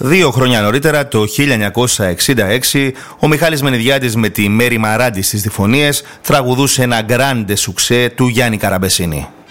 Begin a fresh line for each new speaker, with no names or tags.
2 χρόνια νωρίτερα, το 1966, ο Μιχάλης Μενιδιάτης με τη Μέρη Μαράντη στις διφωνίες τραγουδούσε ένα γκράντε σουξέ του Γιάννη Καραμπεσίνη.